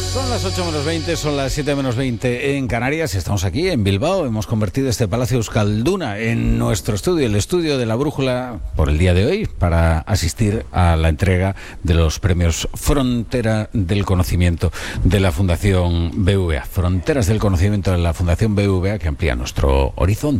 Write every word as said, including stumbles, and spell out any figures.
Son las ocho menos veinte, son las siete menos veinte en Canarias. Estamos aquí en Bilbao. Hemos convertido este Palacio Euskalduna en nuestro estudio, el estudio de la Brújula, por el día de hoy, para asistir a la entrega de los premios Frontera del Conocimiento de la Fundación B B V A. Fronteras del Conocimiento de la Fundación B B V A, que amplía nuestro horizonte.